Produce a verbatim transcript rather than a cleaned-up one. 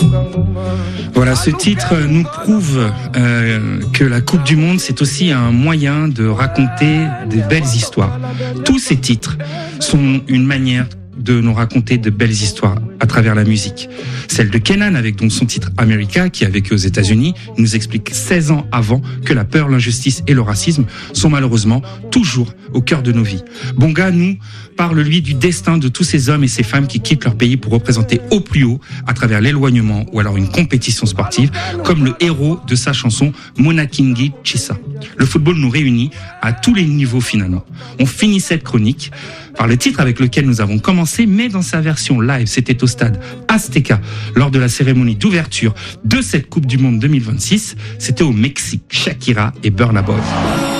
Voilà, ce titre nous prouve euh, que la Coupe du Monde, c'est aussi un moyen de raconter des belles histoires. Tous ces titres sont une manière de nous raconter de belles histoires à travers la musique. Celle de Kenan avec donc son titre America, qui a vécu aux États-Unis, nous explique seize ans avant que la peur, l'injustice et le racisme sont malheureusement toujours au cœur de nos vies. Bonga nous parle lui du destin de tous ces hommes et ces femmes qui quittent leur pays pour représenter au plus haut à travers l'éloignement ou alors une compétition sportive, comme le héros de sa chanson Mona Kingi Chisa. Le football nous réunit à tous les niveaux finalement. On finit cette chronique par le titre avec lequel nous avons commencé, mais dans sa version live, c'était au stade Azteca lors de la cérémonie d'ouverture de cette Coupe du Monde deux mille vingt-six. C'était au Mexique, Shakira et Burna Boy.